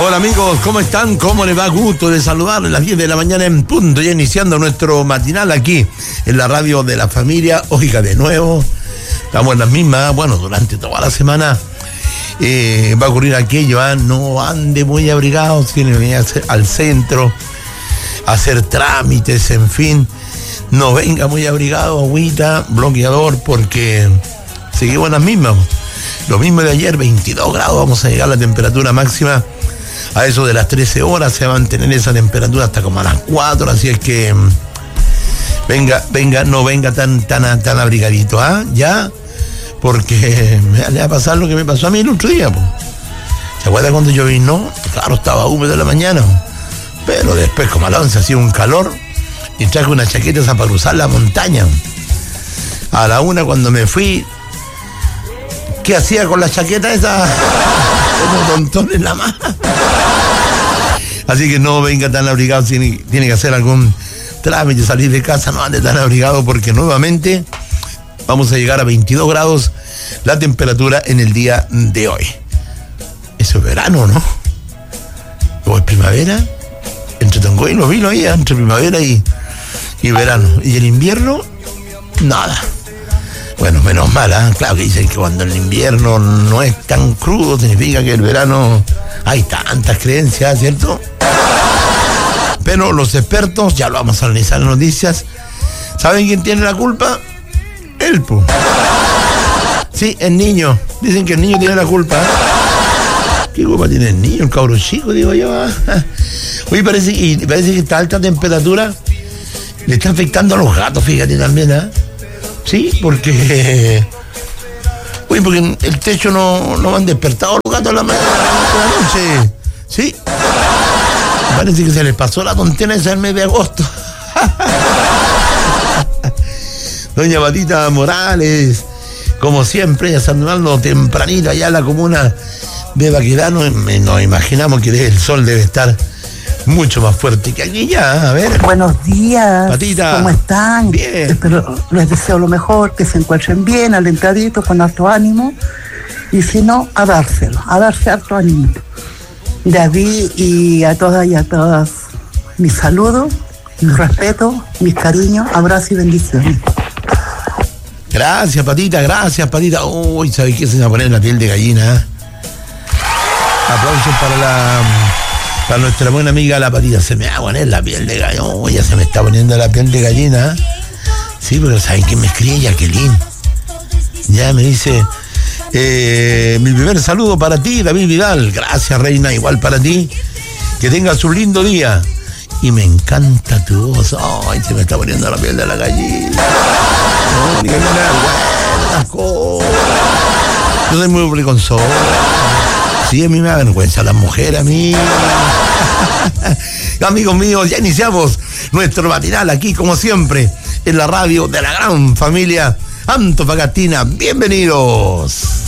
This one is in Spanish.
Hola amigos, ¿cómo están? ¿Cómo les va? Gusto de saludarles a las 10 de la mañana en punto, ya iniciando nuestro matinal aquí en la radio de la familia. Oiga, de nuevo, estamos en las mismas, bueno, durante toda la semana va a ocurrir aquello, no ande muy abrigados, tienen que venir al centro, a hacer trámites, en fin, no venga muy abrigado, agüita, bloqueador, porque seguimos en las mismas. Lo mismo de ayer, 22 grados, vamos a llegar a la temperatura máxima. A eso de las 13 horas se va a mantener esa temperatura hasta como a las 4, así es que no venga tan abrigadito, ya, porque le va a pasar lo que me pasó a mí el otro día, pues. ¿Se acuerda cuando yo vino? Claro, estaba húmedo en la mañana, pero después como a las 11 hacía un calor y traje una chaqueta esa para cruzar la montaña. A la 1 cuando me fui, ¿qué hacía con la chaqueta esa? Como tontón en la mano. Así que no venga tan abrigado, tiene que hacer algún trámite, salir de casa, no ande tan abrigado, porque nuevamente vamos a llegar a 22 grados la temperatura en el día de hoy. Eso es verano, ¿no? ¿O es primavera? Entre Tongoy y los vinos ahí, entre primavera y verano. Y el invierno, nada. Bueno, menos mal, claro que dicen que cuando el invierno no es tan crudo, significa que el verano hay tantas creencias, ¿cierto? Pero los expertos, ya lo vamos a analizar en las noticias, ¿saben quién tiene la culpa? El po. Sí, el niño. Dicen que el niño tiene la culpa. ¿Qué culpa tiene el niño, el cabro chico, digo yo? Oye, parece que esta alta temperatura le está afectando a los gatos, fíjate también, Sí, porque el techo no han despertado los gatos a la mañana de la noche. Sí. Parece que se les pasó la tontera esa el mes de agosto. Doña Patita Morales, como siempre, saludando tempranito allá en la comuna de Baquedano. Nos imaginamos que el sol debe estar mucho más fuerte que aquí ya, a ver. Buenos días. Patita. ¿Cómo están? Bien. Pero les deseo lo mejor, que se encuentren bien, alentaditos, con harto ánimo. Y si no, a darse harto ánimo. David, y a todas mis saludos, mis respetos, mis cariños, abrazos y bendiciones. Gracias, Patita. Uy, ¿sabes qué? Se me va a poner la piel de gallina. Aplausos para nuestra buena amiga la Patita. Se me va a poner la piel de gallina. Uy, ya se me está poniendo la piel de gallina. Sí, pero ¿saben quién me escribe? Jacqueline. Ya me dice, mi primer saludo para ti, David Vidal. Gracias, reina, igual para ti. Que tengas un lindo día. Y me encanta tu voz. Ay, se me está poniendo la piel de la gallina. No, dígame una cosa. Yo soy muy preconcebido. Sí, a mí me da vergüenza las mujeres, a mí. Amigos míos, ya iniciamos nuestro matinal aquí, como siempre, en la radio de la gran familia Antofagastina. Bienvenidos.